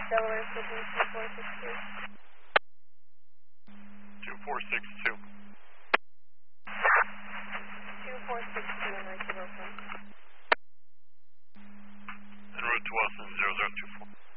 Delaware City 2462. 2462. 2462 en route to Wilson. En route to Wilson 0024.